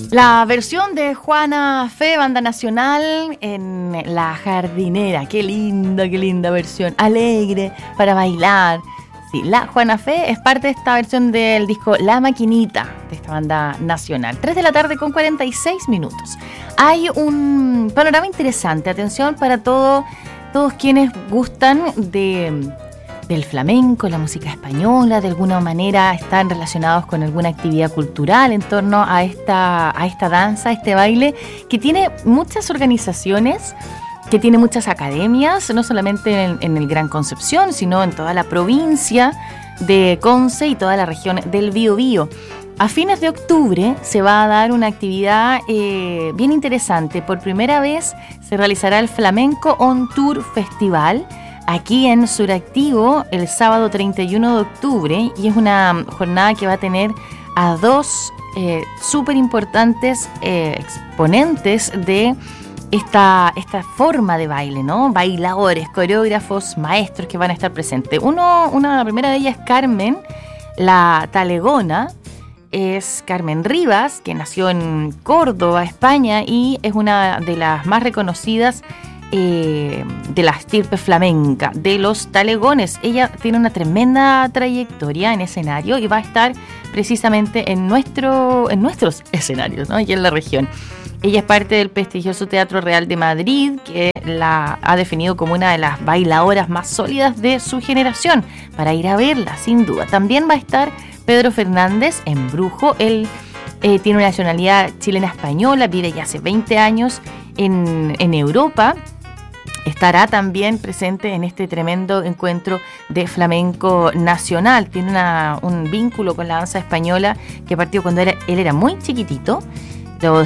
La versión de Juana Fe, banda nacional, en La Jardinera. Qué linda versión. Alegre, para bailar. Sí, la Juana Fe es parte de esta versión del disco La Maquinita, de esta banda nacional. 3 de la tarde con 46 minutos. Hay un panorama interesante. Atención para todos quienes gustan del flamenco, la música española, de alguna manera están relacionados con alguna actividad cultural en torno a esta danza, a este baile, que tiene muchas organizaciones, que tiene muchas academias, no solamente en el Gran Concepción, sino en toda la provincia de Conce y toda la región del Biobío. A fines de octubre se va a dar una actividad bien interesante. Por primera vez se realizará el Flamenco On Tour Festival, aquí en Suractivo, el sábado 31 de octubre, y es una jornada que va a tener a dos súper importantes exponentes de esta forma de baile, ¿no? Bailadores, coreógrafos, maestros que van a estar presentes. La primera de ellas es Carmen, la talegona, es Carmen Rivas, que nació en Córdoba, España, y es una de las más reconocidas de la estirpe flamenca, de los talegones. Ella tiene una tremenda trayectoria en escenario y va a estar precisamente en nuestros escenarios, ¿no? Aquí en la región. Ella es parte del prestigioso Teatro Real de Madrid, que la ha definido como una de las bailadoras más sólidas de su generación, para ir a verla, sin duda. También va a estar Pedro Fernández en Brujo. Él tiene una nacionalidad chilena-española, vive ya hace 20 años en Europa. Estará también presente en este tremendo encuentro de flamenco nacional. Tiene un vínculo con la danza española que partió cuando él era muy chiquitito.